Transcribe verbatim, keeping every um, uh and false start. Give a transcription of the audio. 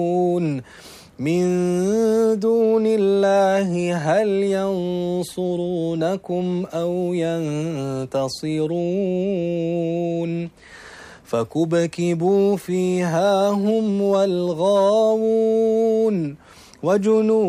من دون الله هل ينصرونكم أو ينتصرون فكبكبوا فيها هم والغاوون وجنود